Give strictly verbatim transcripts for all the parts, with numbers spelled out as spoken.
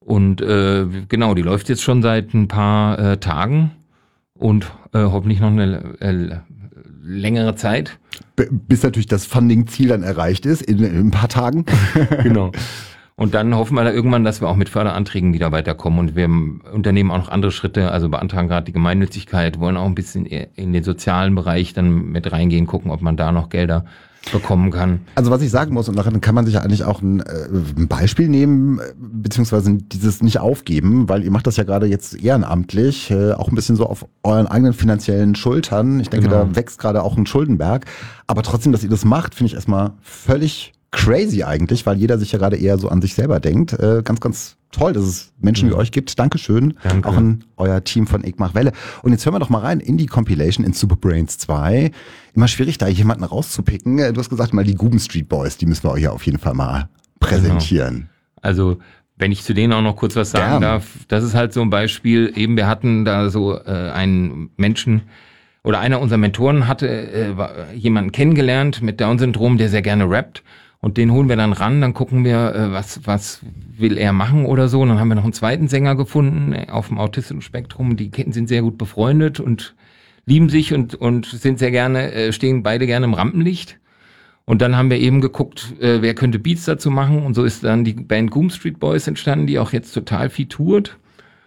Und äh, genau, die läuft jetzt schon seit ein paar äh, Tagen und äh, hoffentlich noch eine äh, längere Zeit. B- bis natürlich das Funding-Ziel dann erreicht ist, in, in ein paar Tagen. Genau. Und dann hoffen wir da irgendwann, dass wir auch mit Förderanträgen wieder weiterkommen. Und wir unternehmen auch noch andere Schritte, also beantragen gerade die Gemeinnützigkeit, wollen auch ein bisschen in den sozialen Bereich dann mit reingehen, gucken, ob man da noch Gelder bekommen kann. Also was ich sagen muss, und daran kann man sich ja eigentlich auch ein, äh, ein Beispiel nehmen, beziehungsweise dieses nicht aufgeben, weil ihr macht das ja gerade jetzt ehrenamtlich, äh, auch ein bisschen so auf euren eigenen finanziellen Schultern. Ich denke, Genau. da wächst gerade auch ein Schuldenberg. Aber trotzdem, dass ihr das macht, finde ich erstmal völlig crazy eigentlich, weil jeder sich ja gerade eher so an sich selber denkt. Äh, ganz, ganz toll, dass es Menschen wie euch gibt. Dankeschön. Danke. Auch an euer Team von Ich mach Welle. Und jetzt hören wir doch mal rein in die Compilation in Superbrains zwei. Immer schwierig, da jemanden rauszupicken. Du hast gesagt, mal die Guben Street Boys, die müssen wir euch ja auf jeden Fall mal präsentieren. Also wenn ich zu denen auch noch kurz was sagen Gern. darf, das ist halt so ein Beispiel, eben wir hatten da so äh, einen Menschen, oder einer unserer Mentoren hatte äh, war- jemanden kennengelernt mit Down-Syndrom, der sehr gerne rappt. Und den holen wir dann ran, dann gucken wir, äh, was was will er machen oder so. Und dann haben wir noch einen zweiten Sänger gefunden äh, auf dem autistischen Spektrum. Die Ketten sind sehr gut befreundet und lieben sich und und sind sehr gerne, äh, stehen beide gerne im Rampenlicht. Und dann haben wir eben geguckt, äh, wer könnte Beats dazu machen. Und so ist dann die Band Goom Street Boys entstanden, die auch jetzt total viel tourt.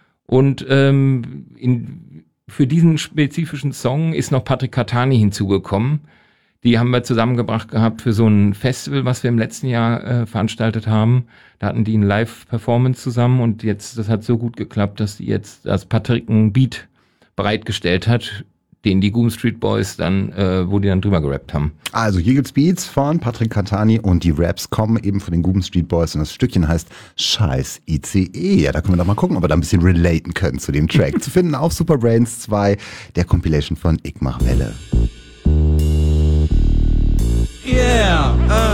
Und ähm, in, für diesen spezifischen Song ist noch Patrick Catani hinzugekommen. Die haben wir zusammengebracht gehabt für so ein Festival, was wir im letzten Jahr äh, veranstaltet haben. Da hatten die eine Live-Performance zusammen und jetzt, das hat so gut geklappt, dass die jetzt, dass Patrick einen Beat bereitgestellt hat, den die Goom Street Boys dann, äh, wo die dann drüber gerappt haben. Also hier gibt's Beats von Patrick Catani und die Raps kommen eben von den Guben Street Boys und das Stückchen heißt Scheiß I C E. Ja, da können wir doch mal gucken, ob wir da ein bisschen relaten können zu dem Track. Zu finden auf Superbrains zwei, der Compilation von Ich mach Welle. Yeah, uh.